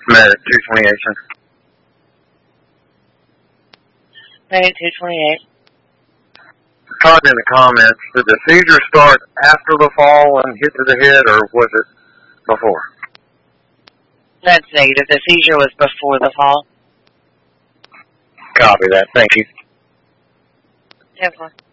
Medic 228, sir. Medic 228. Caught in the comments, did the seizure start after the fall and hit to the head, or was it before? That's negative. The seizure was before the fall. Copy that. Thank you. 10-4.